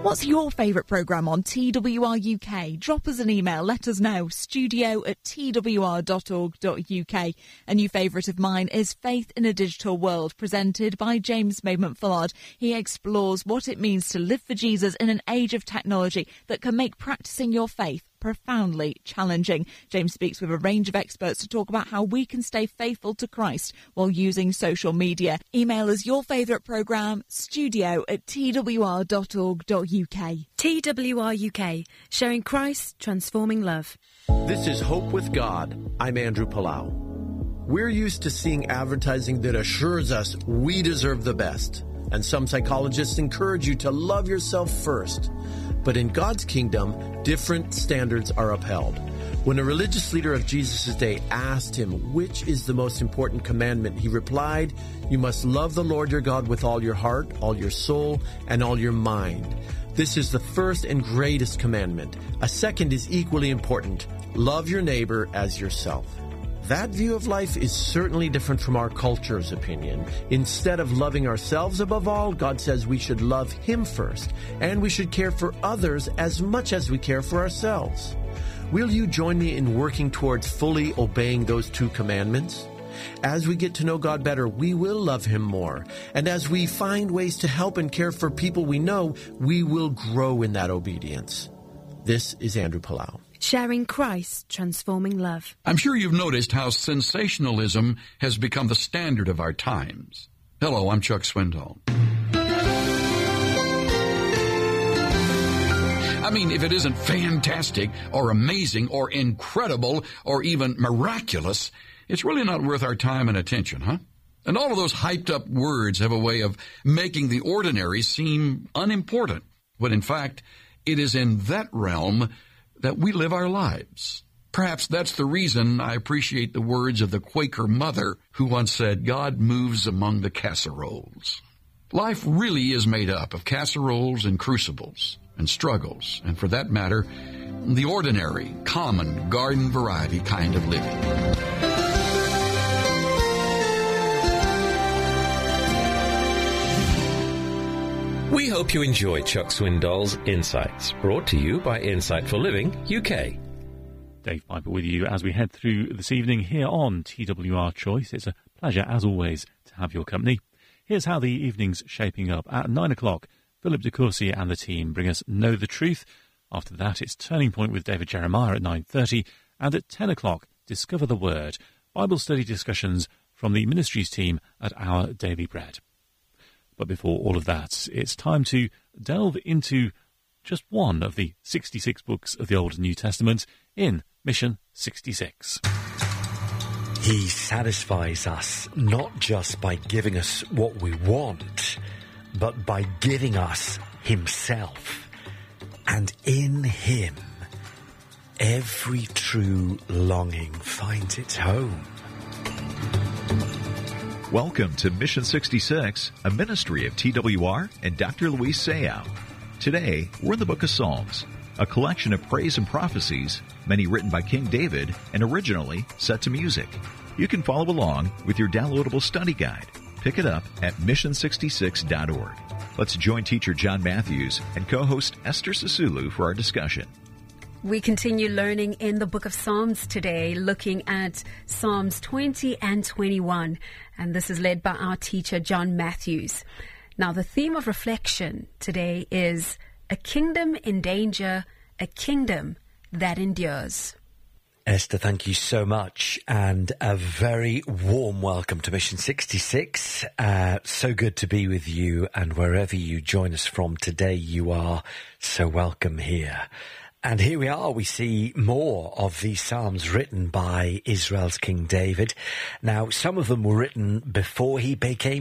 What's your favourite programme on TWR UK? Drop us an email, let us know, studio@twr.org.uk. A new favourite of mine is Faith in a Digital World, presented by James Maidment-Fullard. He explores what it means to live for Jesus in an age of technology that can make practising your faith profoundly challenging. James speaks with a range of experts to talk about how we can stay faithful to Christ while using social media. Email us your favourite programme, studio@twr.org.uk. TWR UK, showing Christ, transforming love. This is Hope with God. I'm Andrew Palau. We're used to seeing advertising that assures us we deserve the best. And some psychologists encourage you to love yourself first. But in God's kingdom, different standards are upheld. When a religious leader of Jesus' day asked him, which is the most important commandment, he replied, you must love the Lord your God with all your heart, all your soul, and all your mind. This is the first and greatest commandment. A second is equally important. Love your neighbor as yourself. That view of life is certainly different from our culture's opinion. Instead of loving ourselves above all, God says we should love Him first, and we should care for others as much as we care for ourselves. Will you join me in working towards fully obeying those two commandments? As we get to know God better, we will love Him more. And as we find ways to help and care for people we know, we will grow in that obedience. This is Andrew Palau. Sharing Christ, transforming love. I'm sure you've noticed how sensationalism has become the standard of our times. Hello, I'm Chuck Swindoll. I mean, if it isn't fantastic or amazing or incredible or even miraculous, it's really not worth our time and attention, huh? And all of those hyped up words have a way of making the ordinary seem unimportant, when in fact, it is in that realm that we live our lives. Perhaps that's the reason I appreciate the words of the Quaker mother who once said, God moves among the casseroles. Life really is made up of casseroles and crucibles and struggles, and for that matter, the ordinary, common, garden variety kind of living. We hope you enjoy Chuck Swindoll's Insights, brought to you by Insight for Living UK. Dave Piper with you as we head through this evening here on TWR Choice. It's a pleasure, as always, to have your company. Here's how the evening's shaping up. At 9 o'clock, Philip DeCourcy and the team bring us Know the Truth. After that, it's Turning Point with David Jeremiah at 9:30. And at 10 o'clock, Discover the Word, Bible study discussions from the ministries team at Our Daily Bread. But before all of that, it's time to delve into just one of the 66 books of the Old and New Testament in Mission 66. He satisfies us not just by giving us what we want, but by giving us Himself. And in Him, every true longing finds its home. Welcome to Mission 66, a ministry of TWR and Dr. Luis Sayao. Today, we're in the book of Psalms, a collection of praise and prophecies, many written by King David and originally set to music. You can follow along with your downloadable study guide. Pick it up at mission66.org. Let's join teacher John Matthews and co-host Esther Sisulu for our discussion. We continue learning in the book of Psalms today, looking at Psalms 20 and 21. And this is led by our teacher, John Matthews. Now, the theme of reflection today is a kingdom in danger, a kingdom that endures. Esther, thank you so much, and a very warm welcome to Mission 66. So good to be with you, and wherever you join us from today, you are so welcome here. And here we are, we see more of these Psalms written by Israel's King David. Now, some of them were written before he became